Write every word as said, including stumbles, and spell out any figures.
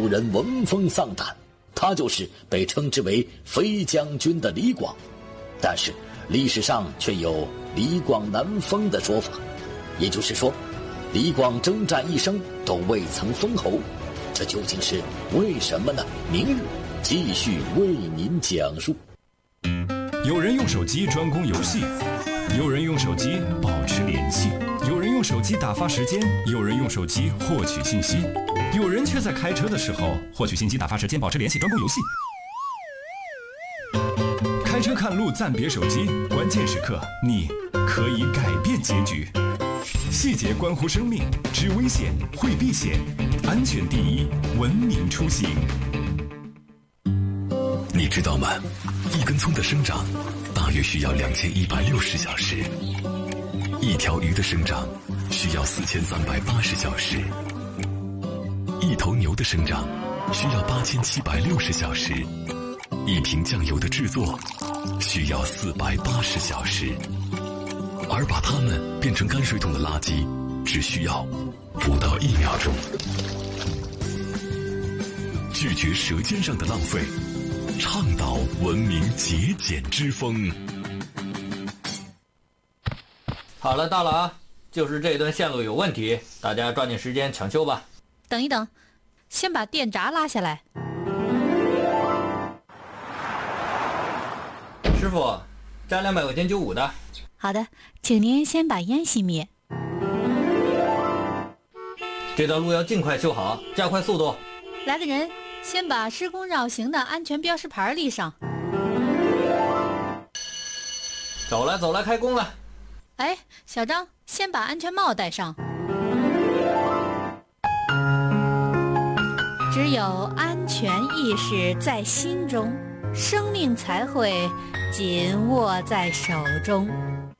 人闻风丧胆，他就是被称之为飞将军的李广。但是历史上却有李广难封的说法，也就是说李广征战一生都未曾封侯，这究竟是为什么呢？明日继续为您讲述。 有人用手机专攻游戏，有人用手机保持联系，有人用手机打发时间，有人用手机获取信息，有人却在开车的时候获取信息、打发时间、保持联系、专攻游戏。开车看路暂别手机，关键时刻你可以改变结局。细节关乎生命，知危险会避险，安全第一，文明出行。 你知道吗？一根葱的生长大约需要两千一百六十小时，一条鱼的生长需要四千三百八十小时，一头牛的生长需要八千七百六十小时，一瓶酱油的制作需要四百八十小时，而把它们变成泔水桶的垃圾只需要不到一秒钟。拒绝舌尖上的浪费，倡导文明节俭之风。 好了，到了啊，就是这段线路有问题，大家抓紧时间抢修吧。 等一等，先把电闸拉下来。 师傅，加两百块钱九五的。 好的，请您先把烟熄灭。 这道路要尽快修好，加快速度。 来的人，先把施工绕行的安全标识牌立上。 走了走了，开工了。 哎，小张，先把安全帽戴上。只有安全意识在心中，生命才会紧握在手中。